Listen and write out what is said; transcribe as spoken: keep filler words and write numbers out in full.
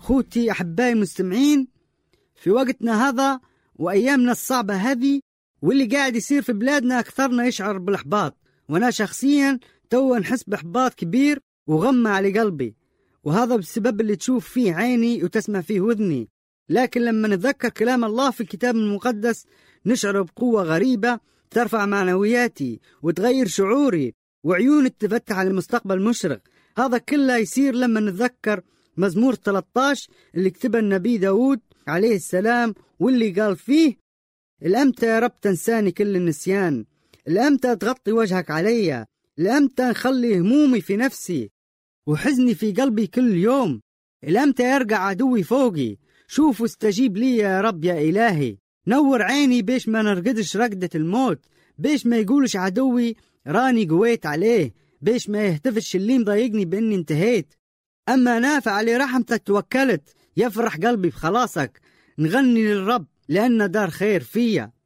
خوتي أحبائي المستمعين، في وقتنا هذا وأيامنا الصعبة هذه واللي قاعد يصير في بلادنا أكثرنا يشعر بالإحباط، وأنا شخصيا تو نحس بإحباط كبير وغمة على قلبي، وهذا بسبب اللي تشوف فيه عيني وتسمع فيه وذني. لكن لما نتذكر كلام الله في الكتاب المقدس نشعر بقوة غريبة ترفع معنوياتي وتغير شعوري، وعيوني تفتح على المستقبل مشرق. هذا كله يصير لما نتذكر مزمور ثلاثة عشر اللي كتبه النبي داود عليه السلام، واللي قال فيه: الأمتى يا رب تنساني كل النسيان، الأمتى تغطي وجهك علي، الأمتى نخلي همومي في نفسي وحزني في قلبي كل يوم، الأمتى يرجع عدوي فوقي، شوف واستجيب لي يا رب يا إلهي، نور عيني بيش ما نرقدش رقدة الموت، بيش ما يقولش عدوي راني قويت عليه، بيش ما يهتفش اللي مضايقني بإني انتهيت. أما نافع علي رحمتك توكلت، يفرح قلبي بخلاصك، نغني للرب لأن دار خير فيا.